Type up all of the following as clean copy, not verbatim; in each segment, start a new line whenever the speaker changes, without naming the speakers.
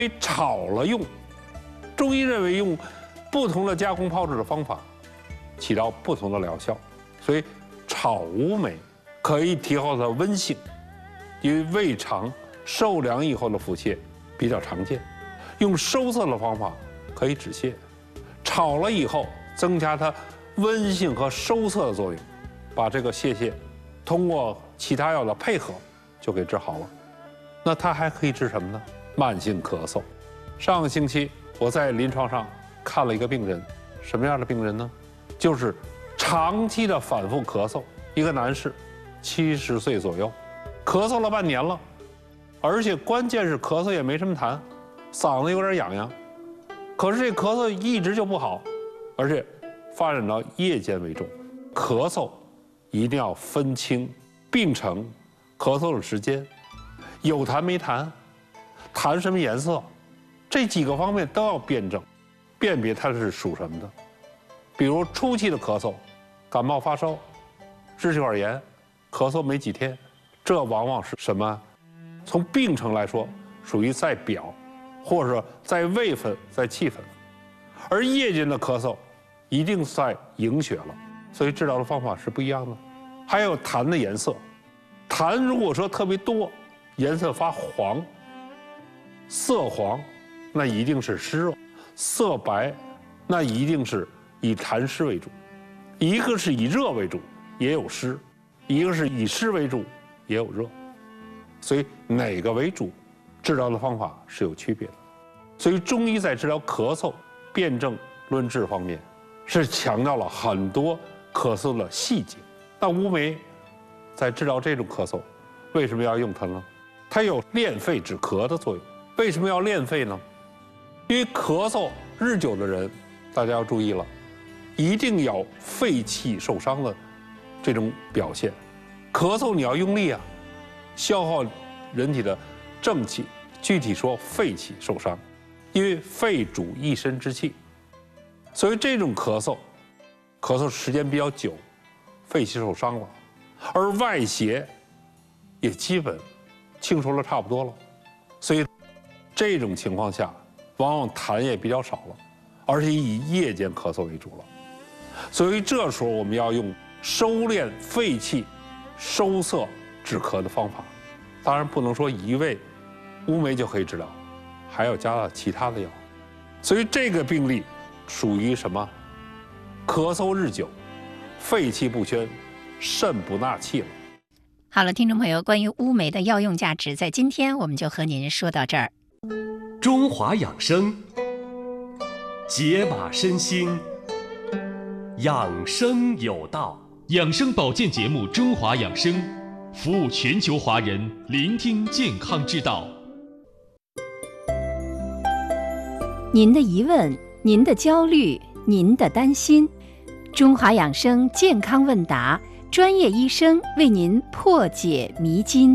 炒了用。中医认为用不同的加工炮制的方法，起到不同的疗效，所以炒乌梅可以提高它的温性，因为胃肠受凉以后的腹泻比较常见，用收涩的方法可以止泻，炒了以后增加它温性和收涩的作用，把这个泻通过其他药的配合就给治好了。那它还可以治什么呢？慢性咳嗽。上个星期我在临床上看了一个病人，什么样的病人呢？就是长期的反复咳嗽，一个男士，70岁左右，咳嗽了半年了，而且关键是咳嗽也没什么痰，嗓子有点痒痒，可是这咳嗽一直就不好，而且发展到夜间为重。咳嗽一定要分清病程、咳嗽的时间、有痰没痰、痰什么颜色，这几个方面都要辩证，辨别它是属什么的。比如初期的咳嗽，感冒发烧、支气管炎，咳嗽没几天，这往往是什么？从病程来说，属于在表，或者说在位分、在气分。而夜间的咳嗽，一定在营血了，所以治疗的方法是不一样的。还有痰的颜色，痰如果说特别多，颜色发黄、色黄，那一定是湿热；色白，那一定是以痰湿为主。一个是以热为主，也有湿；一个是以湿为主，也有热。所以哪个为主，治疗的方法是有区别的。所以中医在治疗咳嗽、辨证论治方面，是强调了很多咳嗽的细节。那乌梅在治疗这种咳嗽，为什么要用它呢？它有练肺止咳的作用。为什么要练肺呢？因为咳嗽日久的人，大家要注意了，一定有肺气受伤的这种表现。咳嗽你要用力啊，消耗人体的正气，具体说肺气受伤，因为肺主一身之气，所以这种咳嗽时间比较久，肺气受伤了，而外邪也基本清除了差不多了，所以这种情况下，往往痰也比较少了，而且以夜间咳嗽为主了。所以这时候我们要用收敛肺气、收涩止咳的方法。当然不能说一味乌梅就可以治疗，还要加了其他的药。所以这个病例属于什么？咳嗽日久，肺气不宣，肾不纳气了。
好了，听众朋友，关于乌梅的药用价值，在今天我们就和您说到这儿。
中华养生，解码身心，养生有道。
养生保健节目《中华养生》，服务全球华人，聆听健康之道。
您的疑问，您的焦虑，您的担心，中华养生健康问答，专业医生为您破解迷津。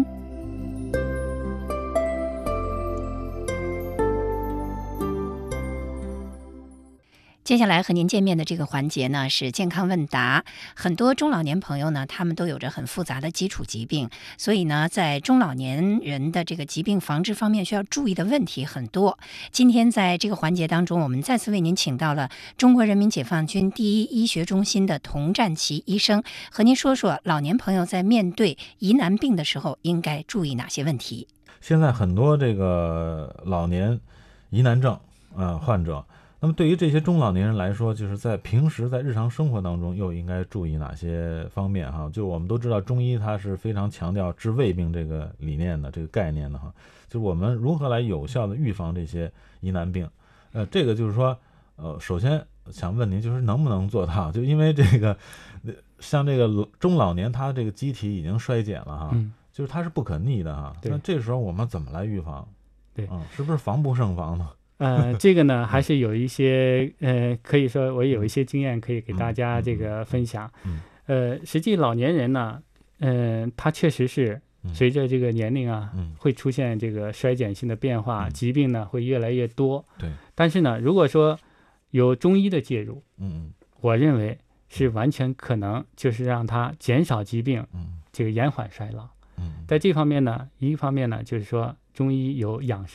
接下来和您见面的这个环节呢，是健康问答。很多中老年朋友呢，他们都有着很复杂的基础疾病，所以呢，在中老年人的这个疾病防治方面需要注意的问题很多。今天在这个环节当中，我们再次为您请到了中国人民解放军第一医学中心的童占奇医生，和您说说老年朋友在面对疑难病的时候应该注意哪些问题。
现在很多这个老年疑难症患者，那么对于这些中老年人来说，就是在平时在日常生活当中又应该注意哪些方面哈？就我们都知道中医它是非常强调治未病这个理念的，这个概念的哈，就是我们如何来有效的预防这些疑难病。这个就是说首先想问您，就是能不能做到？就因为这个像这个中老年他这个机体已经衰减了哈，就是它是不可逆的哈。那这时候我们怎么来预防？
对，
是不是防不胜防呢？
这个呢还是有一些可以说我有一些经验可以给大家这个分享。实际老年人呢，他确实是随着这个年龄啊，会出现这个衰减性的变化，疾病呢会越来越多。
对。
但是呢，如果说有中医的介入，我认为是完全可能就是让他减少疾病，这个延缓衰老。在这方面呢，一方面呢就是说中医有养生。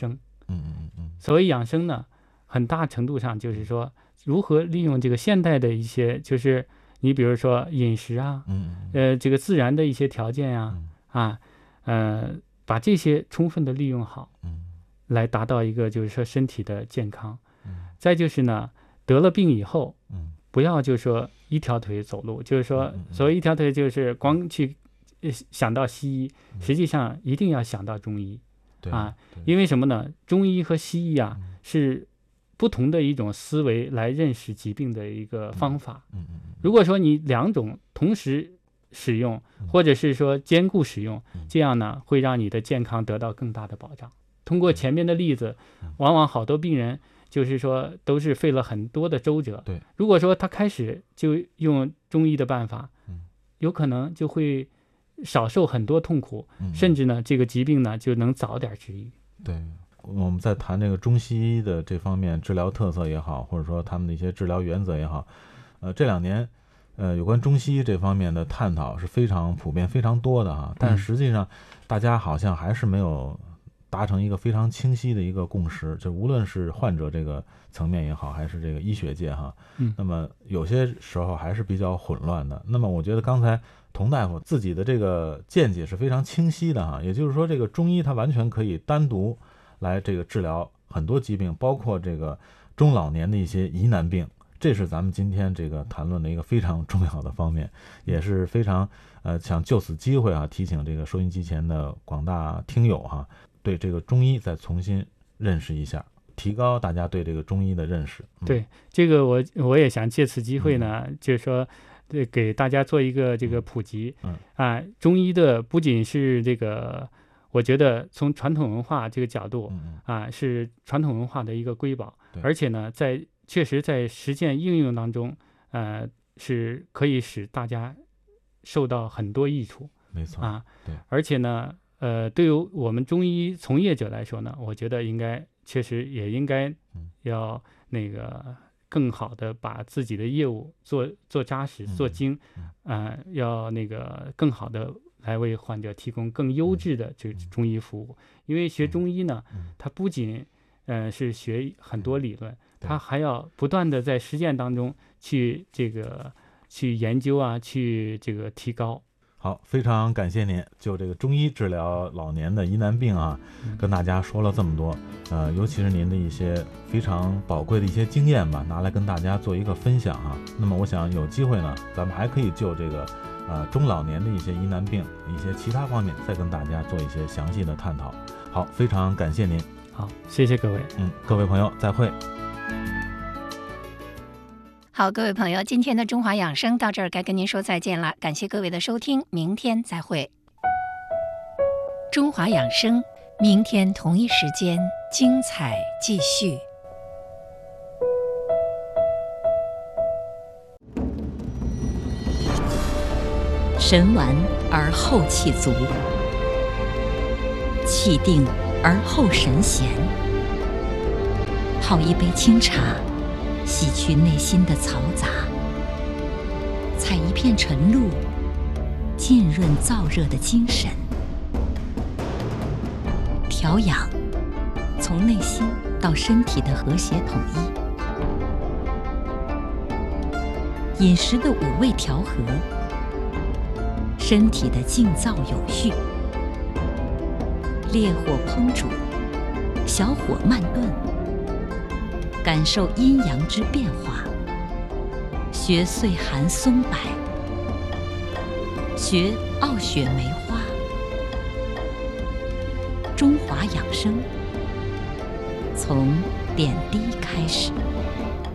所谓养生呢，很大程度上就是说如何利用这个现代的一些，就是你比如说饮食啊，这个自然的一些条件呀，把这些充分的利用好，来达到一个就是说身体的健康。再就是呢，得了病以后，不要就说一条腿走路，就是说所谓一条腿就是光去想到西医，实际上一定要想到中医因为什么呢？中医和西医是不同的一种思维来认识疾病的一个方法。如果说你两种同时使用，或者是说兼顾使用，这样呢会让你的健康得到更大的保障。通过前面的例子，往往好多病人就是说都是费了很多的周折。如果说他开始就用中医的办法，有可能就会少受很多痛苦，甚至呢这个疾病呢就能早点治愈。
对，我们在谈这个中西医的这方面治疗特色也好，或者说他们的一些治疗原则也好，这2年有关中西医这方面的探讨是非常普遍非常多的但实际上大家好像还是没有达成一个非常清晰的一个共识，就无论是患者这个层面也好，还是这个医学界那么有些时候还是比较混乱的。那么我觉得刚才童大夫自己的这个见解是非常清晰的也就是说这个中医它完全可以单独来这个治疗很多疾病，包括这个中老年的一些疑难病，这是咱们今天这个谈论的一个非常重要的方面，也是非常想就此机会提醒这个收音机前的广大听友对这个中医再重新认识一下，提高大家对这个中医的认识。
对，这个我也想借此机会呢，就是说给大家做一个这个普及。中医的不仅是这个，我觉得从传统文化这个角度是传统文化的一个瑰宝，而且呢确实在实践应用当中是可以使大家受到很多益处。
没错对，
而且呢对于我们中医从业者来说呢，我觉得确实也应该要那个更好的把自己的业务做扎实做精，要那个更好的来为患者提供更优质的这中医服务。因为学中医呢，它不仅是学很多理论，它还要不断的在实践当中去研究去这个提高。
好，非常感谢您就这个中医治疗老年的疑难病跟大家说了这么多，尤其是您的一些非常宝贵的一些经验吧，拿来跟大家做一个分享那么我想有机会呢，咱们还可以就这个中老年的一些疑难病一些其他方面再跟大家做一些详细的探讨。好，非常感谢您。
好，谢谢各位。
各位朋友再会。
好，各位朋友，今天的中华养生到这儿该跟您说再见了，感谢各位的收听，明天再会。中华养生，明天同一时间精彩继续。
神完而后气足，气定而后神闲。泡一杯清茶，洗去内心的嘈杂，采一片晨露，浸润燥热的精神。调养，从内心到身体的和谐统一，饮食的5味调和，身体的静躁有序。烈火烹煮，小火慢炖，感受阴阳之变化，学岁寒松柏，学傲雪梅花。中华养生，从点滴开始。